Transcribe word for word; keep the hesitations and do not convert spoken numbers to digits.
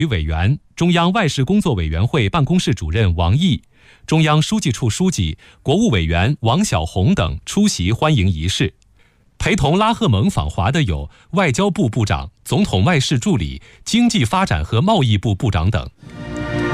委员、中央外事工作委员会办公室主任王毅、中央书记处书记、国务委员王晓红等出席欢迎仪式。陪同拉赫蒙访华的有外交部部长、总统外事助理、经济发展和贸易部部长等。